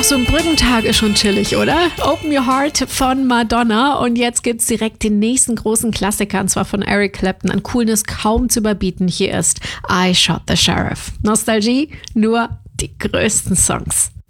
Ach, so ein Brückentag ist schon chillig, oder? Open Your Heart von Madonna. Und jetzt gibt's direkt den nächsten großen Klassiker, und zwar von Eric Clapton. An Coolness kaum zu überbieten. Hier ist I Shot the Sheriff. Nostalgie, nur die größten Songs.